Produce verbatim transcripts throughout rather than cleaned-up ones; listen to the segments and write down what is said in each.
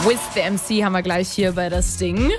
With the M C haben wir gleich hier bei das Ding.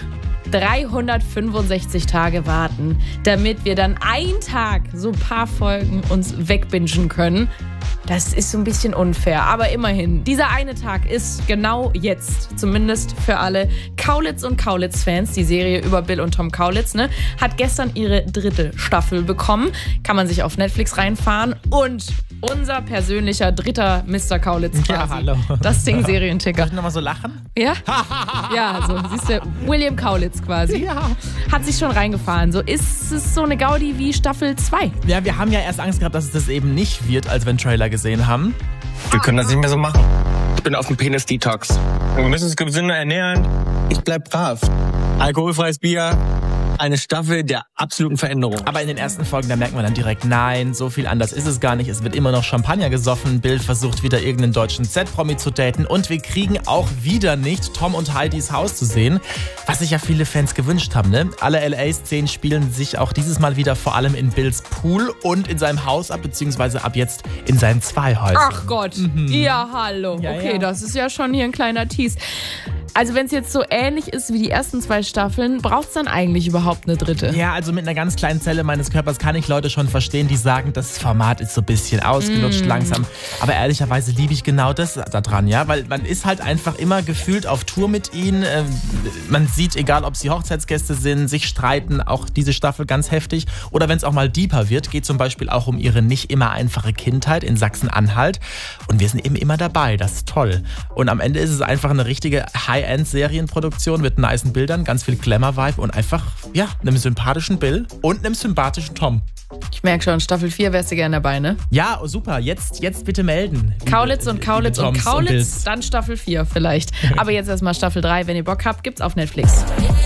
dreihundertfünfundsechzig Tage warten, damit wir dann einen Tag so ein paar Folgen uns wegbingen können. Das ist so ein bisschen unfair, aber immerhin. Dieser eine Tag ist genau jetzt, zumindest für alle Kaulitz und Kaulitz-Fans. Die Serie über Bill und Tom Kaulitz, ne, hat gestern ihre dritte Staffel bekommen. Kann man sich auf Netflix reinfahren. Und unser persönlicher dritter Mister Kaulitz quasi. Ja, hallo. Das Ding Serienticker. Darf ich nochmal so lachen? Ja? Ja, so, siehst du, William Kaulitz quasi. Ja. Hat sich schon reingefahren. So, ist es so eine Gaudi wie Staffel zwei? Ja, wir haben ja erst Angst gehabt, dass es das eben nicht wird, als wir den Trailer gesehen haben. Wir können das nicht mehr so machen. Ich bin auf dem Penis-Detox. Wir müssen uns gesünder ernähren. Ich bleib brav. Alkoholfreies Bier. Eine Staffel der absoluten Veränderung. Aber in den ersten Folgen, da merkt man dann direkt, nein, so viel anders ist es gar nicht. Es wird immer noch Champagner gesoffen. Bill versucht wieder irgendeinen deutschen Z-Promi zu daten. Und wir kriegen auch wieder nicht Tom und Heidis Haus zu sehen, was sich ja viele Fans gewünscht haben. Ne? Alle L A-Szenen spielen sich auch dieses Mal wieder vor allem in Bills Pool und in seinem Haus ab, beziehungsweise ab jetzt in seinen zwei Häusern. Ach Gott, mhm. ja, hallo. Ja, okay, ja. das ist ja schon hier ein kleiner Tease. Also wenn es jetzt so ähnlich ist wie die ersten zwei Staffeln, braucht es dann eigentlich überhaupt eine dritte? Ja, also mit einer ganz kleinen Zelle meines Körpers kann ich Leute schon verstehen, die sagen, das Format ist so ein bisschen ausgelutscht mm. langsam. Aber ehrlicherweise liebe ich genau das daran, ja, weil man ist halt einfach immer gefühlt auf Tour mit ihnen. Man sieht, egal ob sie Hochzeitsgäste sind, sich streiten, auch diese Staffel ganz heftig. Oder wenn es auch mal deeper wird, geht zum Beispiel auch um ihre nicht immer einfache Kindheit in Sachsen-Anhalt. Und wir sind eben immer dabei, das ist toll. Und am Ende ist es einfach eine richtige High-End-Serienproduktion mit nicen Bildern, ganz viel Glamour-Vibe und einfach, ja, einem sympathischen Bill und einem sympathischen Tom. Ich merke schon, Staffel vier wärst du gerne dabei, ne? Ja, oh, super. Jetzt, jetzt bitte melden. Kaulitz und liebe, Kaulitz liebe und Toms Kaulitz, Bills. dann Staffel vier vielleicht. Aber jetzt erstmal Staffel drei, wenn ihr Bock habt, gibt's auf Netflix.